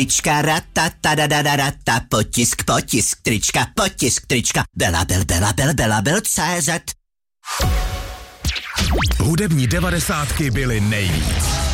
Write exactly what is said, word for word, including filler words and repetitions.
Trička, rata, potisk, potisk, trička, potisk, trička, Belabel, Belabel, Belabel, C Z. Hudební devadesátky byly nejvíc.